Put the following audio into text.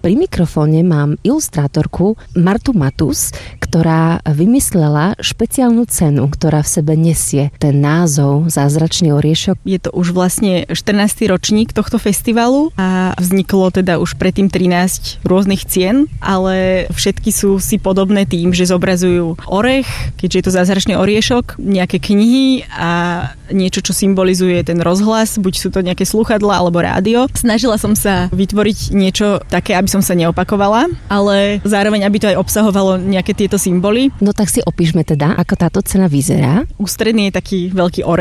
pri mikrofóne mám ilustrátorku Martu Matus, ktorá vymyslela špeciálnu cenu, ktorá v sebe nesie ten názov Zázračný oriešok. Je to už vlastne 14. ročník tohto festivalu a vzniklo teda už predtým 13 rôznych cien, ale všetky sú si podobné tým, že zobrazujú orech, keďže je to Zázračný oriešok, nejaké knihy a niečo, čo symbolizuje ten rozhlas, buď sú to nejaké slúchadlá alebo rádio. Snažila som sa vytvoriť niečo také, aby som sa neopakovala, ale zároveň, aby to aj obsahovalo nejaké tieto symboly. No tak si opíšme teda, ako táto cena vyzerá. Ústredný je taký veľký orech,